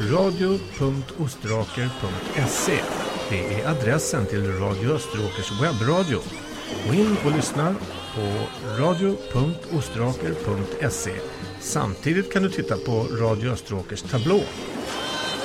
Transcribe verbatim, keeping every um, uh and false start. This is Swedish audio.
radio punkt osteråker punkt se. Det är adressen till Radio Österåkers webbradio. Gå in och lyssna på radio punkt osteråker punkt se. Samtidigt kan du titta på Radio Österåkers tablå